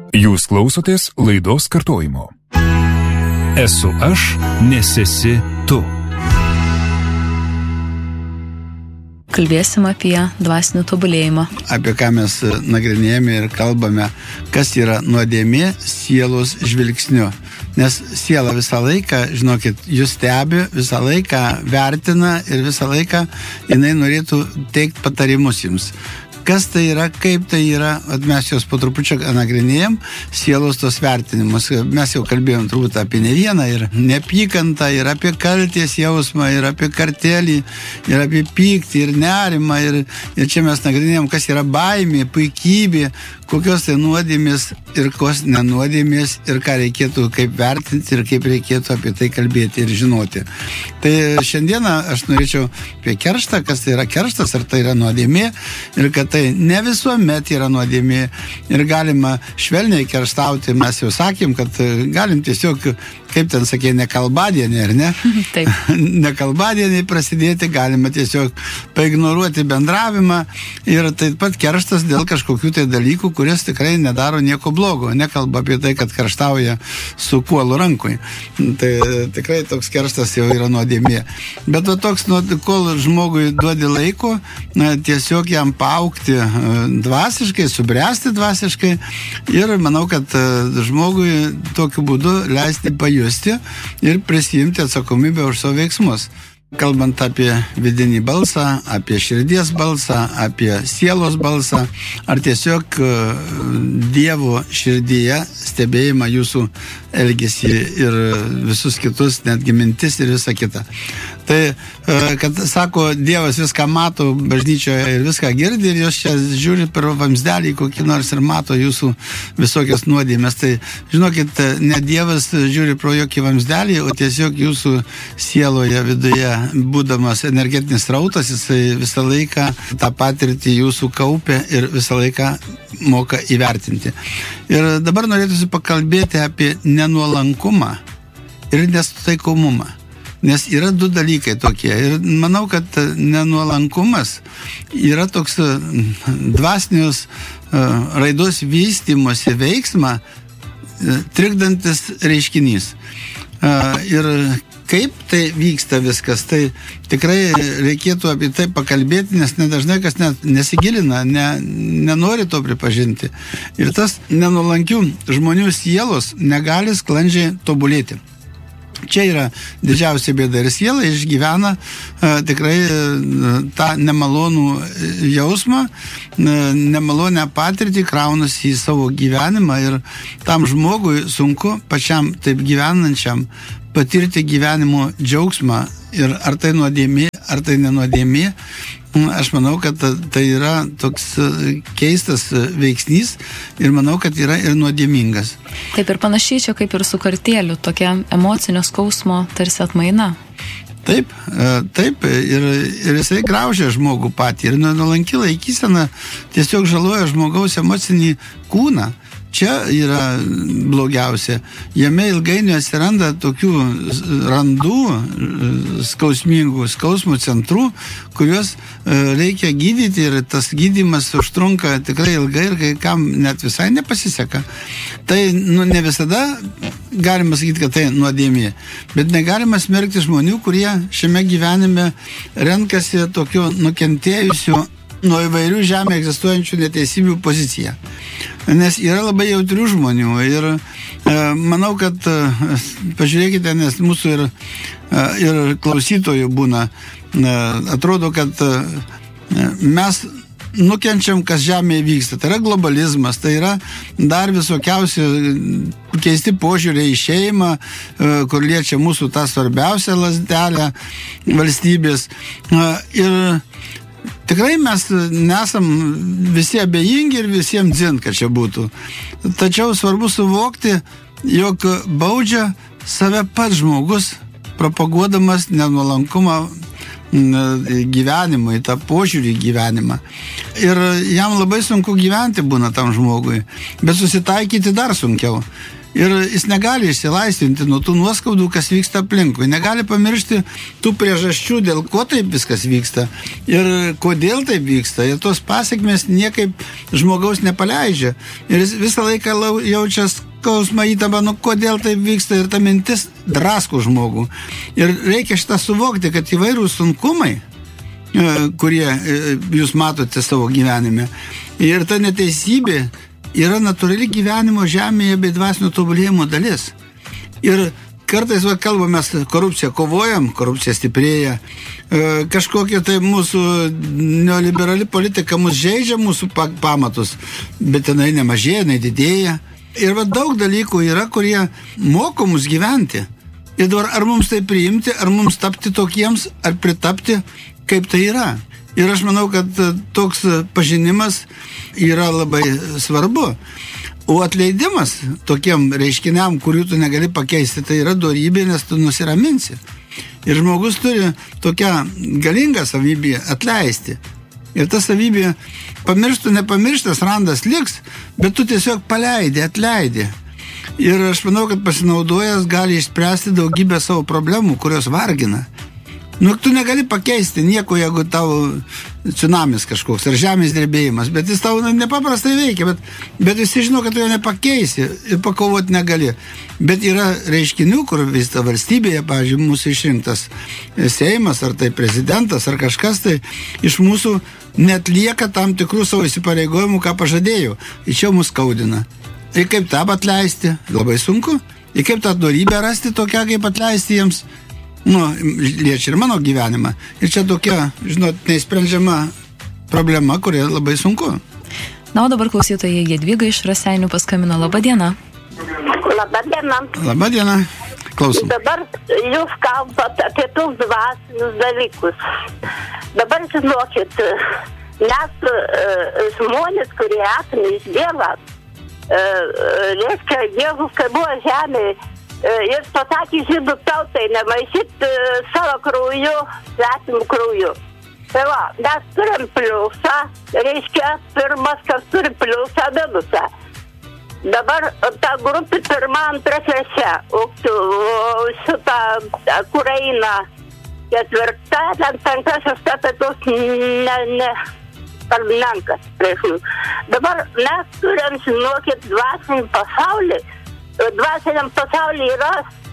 Jūs klausotės laidos kartojimo. Esu aš, nes esi tu. Kalbėsim apie dvasinį tobulėjimą. Apie ką mes nagrinėjame ir kalbame, kas yra nuodėmė sielos žvilgsniu. Nes siela visą laiką, žinokit, jūs stebi, visą laiką vertina ir visą laiką jinai norėtų teikti patarimus jums. Kas tai yra, kaip tai yra, mes jos po trupučią nagrinėjom, sielos tos vertinimus. Mes jau kalbėjom turbūt apie ne vieną, ir neapykantą, ir apie kaltės jausmą, ir apie kartelį, ir apie pyktį, ir nerimą, ir čia mes nagrinėjom, kas yra baimė, puikybė, kokios tai nuodėmės ir kokios nenuodėmės, ir ką reikėtų kaip vertinti, ir kaip reikėtų apie tai kalbėti ir žinoti. Tai šiandieną aš norėčiau apie kerštą, kas tai yra kerštas, ar tai yra nuodėmė, ir kad tai ne visuomet yra nuodėmė ir galima švelniai kerštauti. Mes jau sakėm, kad galim tiesiog, kaip ten sakė, nekalbadienį, ar ne? Taip. Nekalbadienį prasidėti, galima tiesiog paignoruoti bendravimą ir taip pat kerštas dėl kažkokių tai dalykų, kuris tikrai nedaro nieko blogo. Nekalba apie tai, kad kerštauja su kuolu rankui. Tai tikrai toks kerštas jau yra nuodėmė. Bet toks, kol žmogui duodi laiko, tiesiog jam paaugti dvasiškai, subręsti dvasiškai ir manau, kad žmogui tokiu būdu leisti pajusti ir prisijimti atsakomybę už savo veiksmus. Kalbant apie vidinį balsą, apie širdies balsą, apie sielos balsą, ar tiesiog Dievo širdyje stebėjimą jūsų elgesį ir visus kitus, netgi mintis ir visą kitą. Tai, kad sako, Dievas viską mato bažnyčioje ir viską girdi, ir jūs čia žiūri per vamsdelį kokį nors ir mato jūsų visokias nuodėmes. Tai, žinokit, ne Dievas žiūri pro jokį vamsdelį, o tiesiog jūsų sieloje viduje būdamas energetinis rautas, jisai visą laiką tą patirtį jūsų kaupia ir visą laiką moka įvertinti. Ir dabar norėtųsi pakalbėti apie nenuolankumą ir nesutaikomumą. Nes yra du dalykai tokie. Ir manau, kad nenuolankumas yra toks dvasinius raidos vystymosi veiksmą trikdantis reiškinys. Ir kaip tai vyksta viskas, tai tikrai reikėtų apie tai pakalbėti, nes nedažnai kas nesigilina, nenori to pripažinti. Ir tas nenuolankių žmonių sielos negali sklandžiai tobulėti. Čia yra didžiausia bėda ir siela išgyvena tikrai tą nemalonų jausmą, nemalonę patirtį kraunasi į savo gyvenimą ir tam žmogui sunku pačiam taip gyvenančiam patirti gyvenimo džiaugsmą ir ar tai nuodėmė, ar tai nenuodėmė. Aš manau, kad tai yra toks keistas veiksnys ir manau, kad yra ir nuodėmingas. Taip ir panašiai čia kaip ir su kartėliu, tokia emocinio skausmo tarsi atmaina. Taip, ir jisai graužia žmogų patį ir nuolanki laikysena tiesiog žaloja žmogaus emocinį kūną. Čia yra blogiausia. Jame ilgainiui atsiranda tokių randų, skausmingų skausmų centrų, kuriuos reikia gydyti ir tas gydymas užtrunka tikrai ilgai ir kai kam net visai nepasiseka. Tai ne visada galima sakyti, kad tai nuodėmė, bet negalima smerkti žmonių, kurie šiame gyvenime renkasi tokių nukentėjusių nuo įvairių žemė egzistuojančių neteisybių poziciją. Nes yra labai jautrių žmonių ir manau, kad pažiūrėkite, nes mūsų ir klausytojų būna, atrodo, kad mes nukenčiam, kas žemėje vyksta. Tai yra globalizmas, tai yra dar visokiausi keisti požiūriai į šeimą, kur liečia mūsų tą svarbiausią lazdelę valstybės. Ir tikrai mes nesam visi abejingi ir visiems dzin, kad čia būtų. Tačiau svarbu suvokti, jog baudžia save pats žmogus, propaguodamas nenuolankumą gyvenimui, tą požiūrį į gyvenimą. Ir jam labai sunku gyventi būna tam žmogui, bet susitaikyti dar sunkiau. Ir jis negali išsilaisvinti nuo tų nuoskaudų, kas vyksta aplinkui. Negali pamiršti tų priežasčių, dėl ko taip viskas vyksta ir kodėl taip vyksta. Ir tos pasekmės niekaip žmogaus nepaleidžia. Ir jis visą laiką jaučia skausmą įtampą, kodėl taip vyksta, ir ta mintis drasko žmogų. Ir reikia šitą suvokti, kad įvairūs sunkumai, kurie jūs matote savo gyvenime, ir ta neteisybė yra natūrali gyvenimo žemėje bei dvasinio tobulėjimo dalis. Ir kartais kalbame, korupciją kovojam, korupcija stiprėja, kažkokia tai mūsų neoliberali politika mus žaidžia mūsų pamatus, bet jinai nemažėja, jinai didėja. Ir daug dalykų yra, kurie moko mus gyventi. Ir dabar ar mums tai priimti, ar mums tapti tokiems, ar pritapti, kaip tai yra. Ir aš manau, kad toks pažinimas yra labai svarbu. O atleidimas tokiem reiškiniam, kurių tu negali pakeisti, tai yra dorybė, nes tu nusiraminsi. Ir žmogus turi tokią galingą savybę atleisti. Ir ta savybė pamirštų, nepamirštas randas liks, bet tu tiesiog paleidi, atleidi. Ir aš manau, kad pasinaudojęs gali išspręsti daugybę savo problemų, kurios vargina. Tu negali pakeisti nieko, jeigu tavo tsunamis kažkoks, ar žemės drebėjimas, bet jis tau nepaprastai veikia, bet visi žino, kad tu jo nepakeisi ir pakovoti negali. Bet yra reiškinių, kur vyksta valstybėje, pavyzdžiui, mūsų išrinktas Seimas, ar tai prezidentas, ar kažkas, tai iš mūsų netlieka tam tikrų savo įsipareigojimų, ką pažadėjo. Ir čia mus skaudina. Ir kaip tą atleisti? Labai sunku. Ir kaip tą dorybę rasti tokią, kaip atleisti jiems? Liečia ir mano gyvenimą. Ir čia tokia, neįsprendžiama problema, kuria labai sunku. Na, o dabar klausytojai Jadvyga iš Raseinių paskambino. Labą dieną. Labą dieną. Labą dieną. Klausom. Dabar jūs kalbat apie tus dvasinius dalykus. Dabar žinokit, mes žmonės, kurie esame iš Dievo, reiškia, Jėzus, kai buvo žemėje, jis pasakė žydų tautai nemaišyti savo krauju, svetimų krauju. Tai va, mes turim pliusą, reiškia, pirmas, kas turi pliusą, minusą. Dabar ta grupė pirma, antra, trečia, o šitą, kur eina ketvirta, penkta, šešta, tai tos kalbininkas prieš mus. Dabar mes turim, žinokit, dvasinį pasaulį. Dvasiniam pasaulyje yra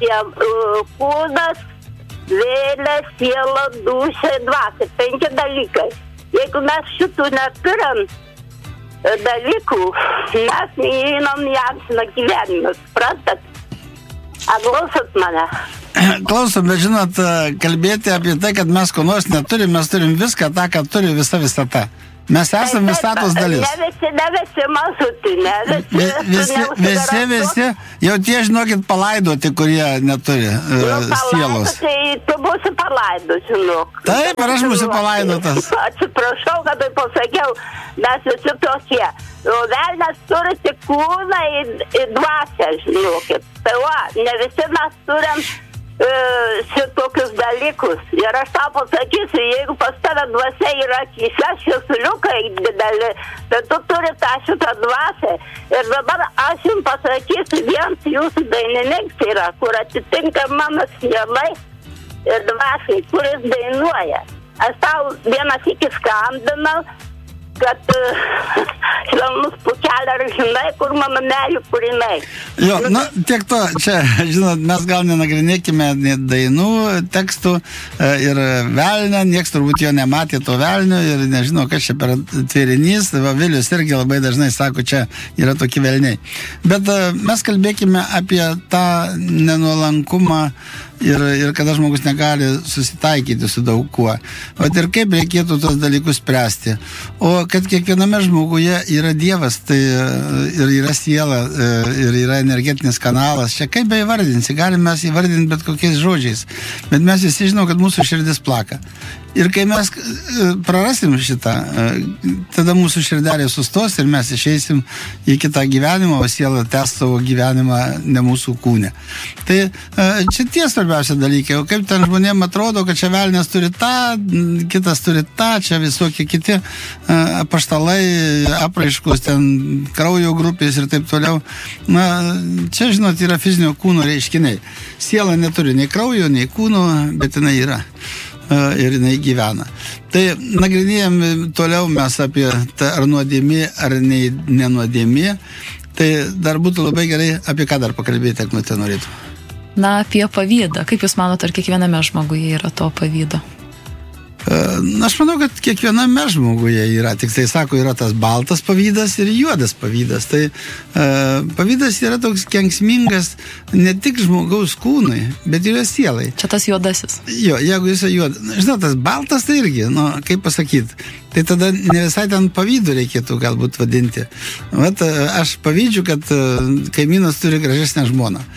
kūnas, vėlė, siela, dūšia, dvasia. 5 dalykai. Jeigu mes šitų neturim dalykų, mes neįeinam į amžiną gyvenimą. Suprantat? Ar klausot mane? Klausom, bet žinot, kalbėti apie tai, kad mes ko nors neturim, mes turim viską tą, ką turi visa visata. Mes esame visatos dalis. Ne visi mažuti, Visi, jau tie, žinokit, palaidoti, kurie neturi sielos. Tai tu būsi palaidos, žinok. Taip, ir aš būsiu palaidotas. Atsiprašau, kad tai pasakiau, mes visi tokie. O velnias turi tik kūną ir dvasią, žinokit. Tai va, ne visi mes turim šitokius dalykus. Ir aš tau pasakysiu, jeigu pas tave dvasia yra akyse, šviesuliukai dideli, tai tu turi tą šitą dvasią. Ir dabar aš jums pasakysiu, vienas jūsų dainininkas yra, kur atitinka mano sielai ir dvasiai, kuris dainuoja. Aš tau vienas iki skambinau, kad švelnus pukelė ar žinai, kur mano meilių kūriniai. Jo, tiek to, čia, žinot, mes gal nenagrinėkime dainų, tekstų ir velnio, nieks turbūt jo nematė to velnio ir nežino, kas čia per tvėrinys, Vilius irgi labai dažnai sako, čia yra tokie velniai. Bet mes kalbėkime apie tą nenuolankumą ir kada žmogus negali susitaikyti su daug kuo. Ir kaip reikėtų tos dalykus spręsti. O kad kiekviename žmoguje yra Dievas, tai ir yra siela, ir yra energetinis kanalas. Čia kaip beįvardinsi, galim mes įvardinti bet kokiais žodžiais. Bet mes visi žinom, kad mūsų širdis plaka. Ir kai mes prarasim šitą, tada mūsų širdelė sustos ir mes išeisim į kitą gyvenimą, o siela tęs savo gyvenimą ne mūsų kūne. Tai čia tie svarbiausia dalykai, o kaip ten žmonėm atrodo, kad čia velnės turi tą, kitas turi tą, čia visokie kiti apaštalai, apraiškos, ten kraujo grupės ir taip toliau. Na, čia, žinot, yra fizinio kūno reiškiniai. Siela neturi nei kraujo, nei kūno, bet jinai yra. Ir jinai gyvena. Tai nagrinėjom toliau mes apie ar nuodėmė, ar nenuodėmė. Tai dar būtų labai gerai, apie ką dar pakalbėti, jeigu tai norėtų. Na, apie pavydą. Kaip Jūs manot, ar kiekviename žmoguje yra to pavydo? Aš manau, kad kiekviename žmoguje yra, tik tai sako, yra tas baltas pavydas ir juodas pavydas. Tai pavydas yra toks kenksmingas ne tik žmogaus kūnui, bet ir sielai. Čia tas juodasis. Jo, jeigu jis juodas. Žinau, tas baltas tai irgi, kaip pasakyti, tai tada ne visai ten pavydų reikėtų galbūt vadinti. Vat, aš pavydžiu, kad kaimynas turi gražesnę žmoną.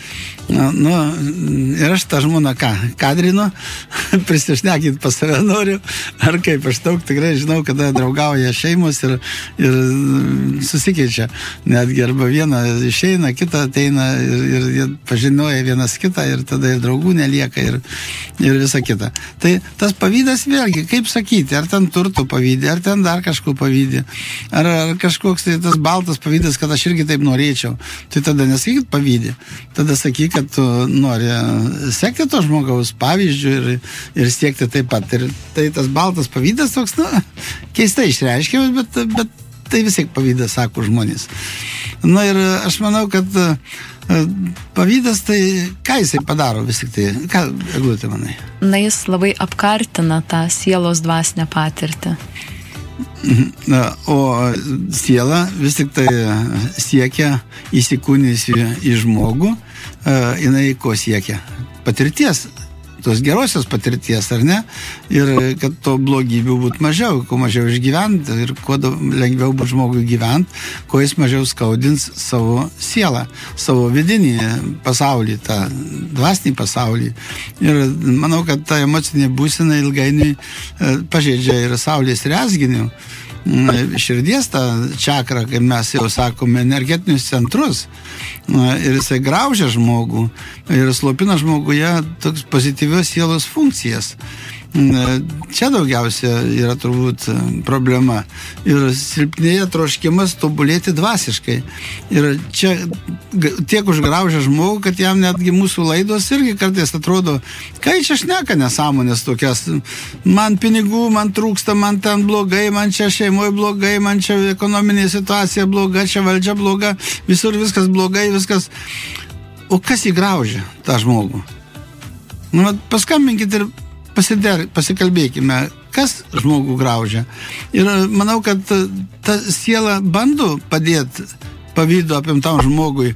Ir aš tą žmoną kadrinu, prisišnekint pas save noriu, ar kaip, aš daug tikrai žinau, kada draugauja šeimos ir susikeičia. Netgi arba viena išeina, kita ateina ir pažinoja vienas kitą ir tada ir draugų nelieka ir visa kita. Tai tas pavydas vėlgi, kaip sakyti, ar ten turto pavydį, ar ten dar kažko pavydį, ar kažkoks tai tas baltas pavydas, kad aš irgi taip norėčiau. Tai tada nesakykit pavydį, tada sakyk, kad tu nori sekti to žmogaus pavyzdžių ir siekti taip pat. Ir tai tas baltas pavydas toks, keistai išreiškiamas, bet tai vis tiek pavydas, sako žmonės. Na ir aš manau, kad pavydas, tai ką jisai padaro vis tik tai? Ką, Eglutė, manai? Na, jis labai apkartina tą sielos dvasinę patirtį. O siela vis tik tai siekia įsikūnijusi į žmogų, jinai ko siekia? Patirties, tos gerosios patirties, ar ne? Ir kad to blogybių būtų mažiau, kuo mažiau išgyvent ir kuo lengviau būtų žmogui gyvent, kuo jis mažiau skaudins savo sielą, savo vidinį pasaulį, tą dvasinį pasaulį. Ir manau, kad ta emocinė būsena ilgainiui pažeidžia ir saulės rezginių, širdies tą čakrą, kaip mes jau sakome, energetinius centrus, ir jisai graužia žmogų ir slopina žmoguje toks pozityvios sielos funkcijas. Čia daugiausia yra turbūt problema. Ir silpnėja troškimas tobulėti dvasiškai. Ir čia tiek užgraužia žmogų, kad jam netgi mūsų laidos irgi kartais atrodo, kai čia šneka nesąmonės tokias. Man pinigų, man trūksta, man ten blogai, man čia šeimoje blogai, man čia ekonominė situacija bloga, čia valdžia bloga, visur viskas blogai, viskas. O kas įgraužia tą žmogų? Paskambinkit ir pasikalbėkime, kas žmogų graužia. Ir manau, kad ta siela bando padėti pavydo apimtam žmogui,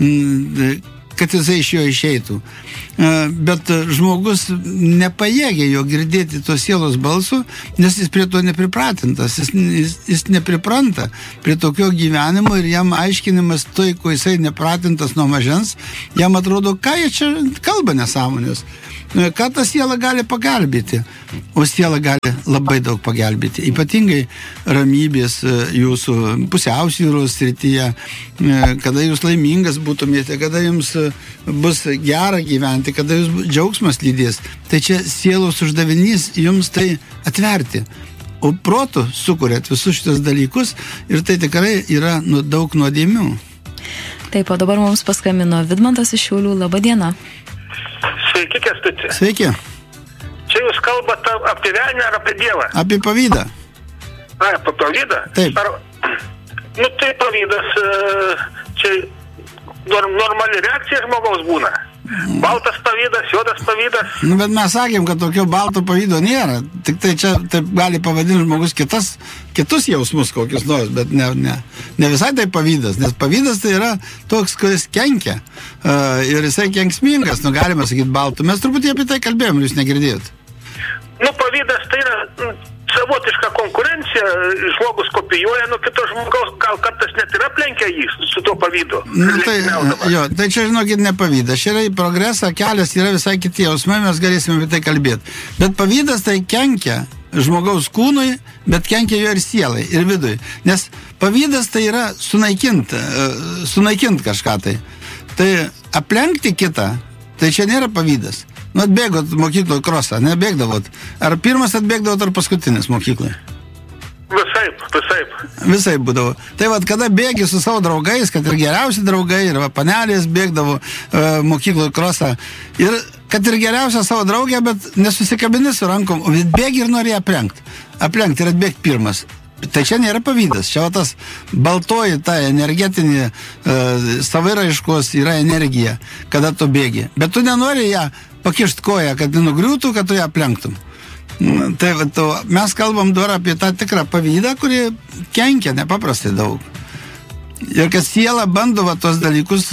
kad jisai iš jo išeitų. Bet žmogus nepajėgia jo girdėti tos sielos balsų, nes jis prie to nepripratintas. Jis nepripranta prie tokio gyvenimo ir jam aiškinimas tai, ko jisai nepratintas nuo mažens, jam atrodo, ką jie čia kalba nesąmonės. Ką ta siela gali pagelbėti? O siela gali labai daug pagelbėti. Ypatingai ramybės jūsų pusiausvyros srityje, kada jūs laimingas būtumėte, kada jums bus gera gyventi, kada jūs džiaugsmas lydės. Tai čia sielos uždavinys jums tai atverti. O protu sukuriat visus šitos dalykus ir tai tikrai yra daug nuodėmių. Taip, o dabar mums paskambino Vidmantas iš Šiaulių. Labą dieną. Sveiki, Kęstuti. Sveiki. Čia jūs kalbate apie velnią ar apie Dievą? Apie pavydą. Apie pavydą? Taip. Tai pavydas, čia normali reakcija žmogaus būna. Baltas pavydas, juodas pavydas. Bet mes sakėm, kad tokio balto pavydo nėra. Tik tai čia taip gali pavadinti žmogus kitus jausmus kokius nors, bet ne visai tai pavydas. Nes pavydas tai yra toks, kuris kenkia. Ir jisai kenksmingas, galima sakyti baltų. Mes truputį apie tai kalbėjom, jūs negirdėjot. Pavydas tai yra savotiška konkurencija, žmogus kopijuoja nuo kito žmogaus, gal kartais net ir aplenkia jį su tuo pavydu. Tai čia, žinokit, ne pavydas. Čia yra į progresą, kelias yra visai kiti jausmai, mes galėsime apie tai kalbėti. Bet pavydas tai kenkia žmogaus kūnui, bet kenkia jo ir sielai, ir vidui. Nes pavydas tai yra sunaikint kažką tai. Tai aplenkti kitą, tai čia nėra pavydas. Nu, atbėgot mokykloje krosą, nebėgdavot. Ar pirmas atbėgdavot, ar paskutinis mokykloje? Visaip būdavo. Tai vat, kada bėgi su savo draugais, kad ir geriausi draugai, ir panelės bėgdavo mokykloje krosą, ir kad ir geriausia savo draugė, bet nesusikabini su rankom, bet bėgi ir nori aplenkti ir atbėgti pirmas. Tai čia nėra pavydas, čia tas baltoji, ta energetinė saviraiškos yra energija, kada tu bėgi. Bet tu nenori ją pakišti koją, kad nugriūtų, kad tu ją aplenktum. Tai mes kalbam dabar apie tą tikrą pavydą, kuri kenkia nepaprastai daug. Ir kad siela bando tos dalykus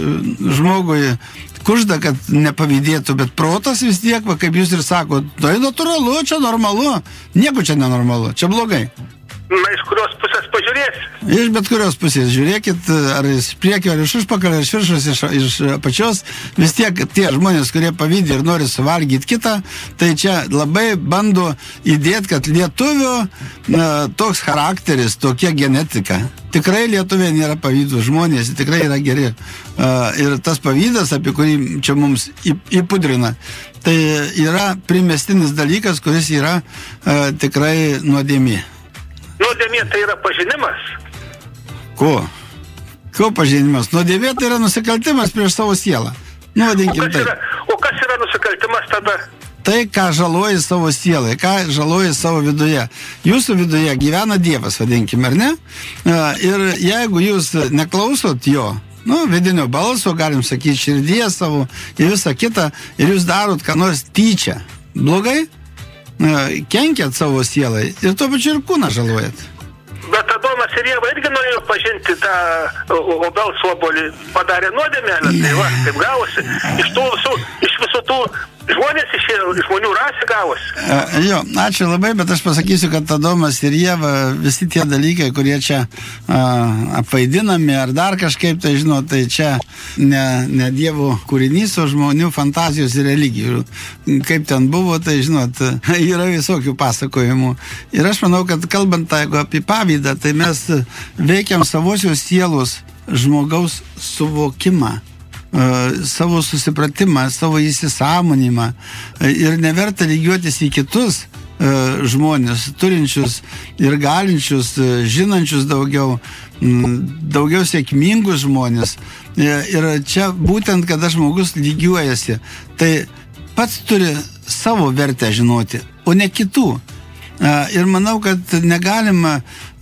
žmogui kužda, kad nepavydėtų, bet protas vis tiek, kaip jūs ir sakot, tai natūralu, čia normalu, nieko čia nenormalu, čia blogai. Na, iš kurios pusės pažiūrėsi? Iš bet kurios pusės. Žiūrėkit, ar iš priekio, ar iš užpakalio, ar iš viršus, iš apačios. Vis tiek tie žmonės, kurie pavydė ir nori suvalgyti kitą, tai čia labai bando įdėti, kad lietuvio toks charakteris, tokia genetika. Tikrai lietuviai nėra pavydų žmonės, tikrai yra geri. Ir tas pavydas, apie kurį čia mums įpudrina, tai yra primestinis dalykas, kuris yra tikrai nuodėmė. Nuodėmė tai yra pažinimas. Ko pažinimas? Nuodėmė tai yra nusikaltimas prieš savo sielą. Nuodinkim tai. O kas yra nusikaltimas tada? Tai, ką žaloji savo sielai, ką žaloji savo viduje. Jūsų viduje gyvena Dievas, vadinkim, ar ne? Ir jeigu jūs neklausot jo, vidinio balso, galim sakyti, širdies savo ir visą kitą, ir jūs darot ką nors tyčia, blogai, kenkiat savo sielai ir tuo pačiu ir kūną žalojat. Bet Adomas ir Ieva irgi norėjo pažinti tą obels obuolį, padarė nuodėmelę, tai va, taip gavosi. Iš visų tų žmonės išėjo, žmonių rasė gavosi. Jo, ačiū labai, bet aš pasakysiu, kad Adomas ir Ieva, visi tie dalykai, kurie čia apvaidinami ar dar kažkaip, tai žinot, tai čia ne Dievo kūrinys, o žmonių fantazijos ir religijų. Kaip ten buvo, tai žinot, yra visokių pasakojimų. Ir aš manau, kad kalbant apie pavydą, tai mes veikiam savosios sielos žmogaus suvokimą, savo susipratimą, savo įsisąmonimą ir neverta lygiuotis į kitus žmonės, turinčius ir galinčius, žinančius daugiau sėkmingus žmonės. Ir čia būtent, kada žmogus lygiuojasi, tai pats turi savo vertę žinoti, o ne kitų. Ir manau, kad negalima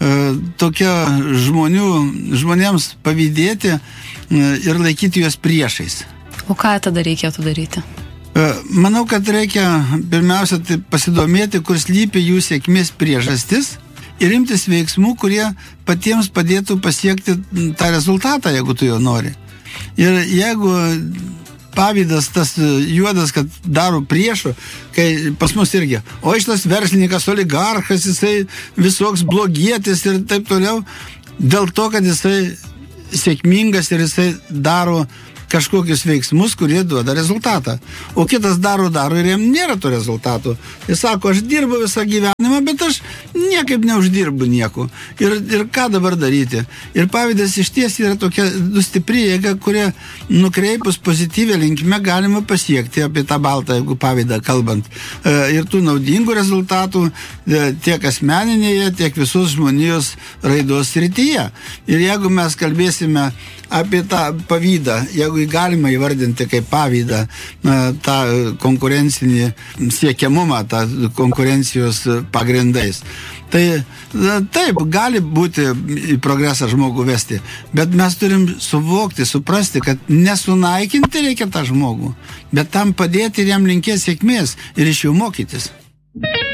žmonėms pavydėti ir laikyti juos priešais. O ką tada reikėtų daryti? Manau, kad reikia pirmiausia pasidomėti, kur slypi jų sėkmės priežastis ir imtis veiksmų, kurie patiems padėtų pasiekti tą rezultatą, jeigu tu jo nori. Ir jeigu pavydas tas juodas, kad daro priešų, kai pas mus irgi, o šitas verslininkas, oligarchas, jisai visoks blogietis ir taip toliau, dėl to, kad jisai sėkmingas ir jisai daro kažkokius veiksmus, kurie duoda rezultatą. O kitas daro ir jam nėra to rezultatų. Jis sako, aš dirbu visą gyvenimą, bet aš niekaip neuždirbu nieko. Ir ką dabar daryti? Ir pavydas iš ties yra tokia stipri jėga, kurie nukreipus pozityvę linkme galima pasiekti apie tą baltą, jeigu pavydą kalbant. Ir tų naudingų rezultatų tiek asmeninėje, tiek visos žmonijos raidos srityje. Ir jeigu mes kalbėsime apie tą pavydą, jeigu galima įvardinti kaip pavydą, tą konkurencinį siekiamumą, tą konkurencijos pagrindais. Tai taip, gali būti į progresą žmogų vesti, bet mes turim suvokti, suprasti, kad nesunaikinti reikia tą žmogų, bet tam padėti ir jam linkėti sėkmės ir iš jų mokytis.